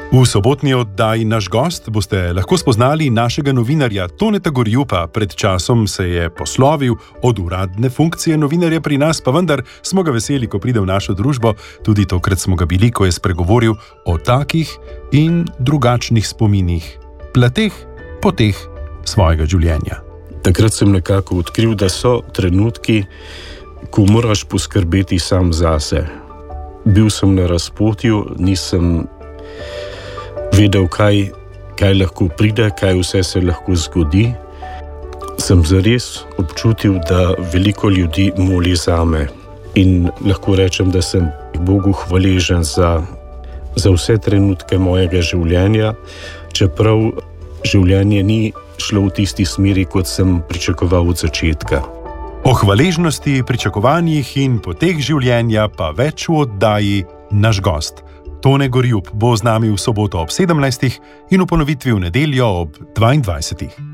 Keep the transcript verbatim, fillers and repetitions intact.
V sobotni oddaji Naš gost boste lahko spoznali našega novinarja Toneta Gorjupa. Pred časom se je poslovil od uradne funkcije novinarja pri nas, pa vendar smo ga veseli, ko pride v našo družbo. Tudi tokrat smo ga bili, ko je spregovoril o takih in drugačnih spominih, plateh, poteh svojega življenja. Takrat sem nekako odkril, da so trenutki, ko moraš poskrbeti sam zase. Bil sem na razpotju, nisem vedel, kaj, kaj lahko pride, kaj vse se lahko zgodi. Sem zares občutil, da veliko ljudi moli zame. In lahko rečem, da sem Bogu hvaležen za, za vse trenutke mojega življenja, čeprav življenje ni šlo v tisti smeri, kot sem pričakoval od začetka. O hvaležnosti, pričakovanjih in poteh življenja pa več v oddaji Naš gost. Tone Gorjup bo z nami v soboto ob sedemnajstih in v ponovitvi v nedeljo ob dvaindvajsetih.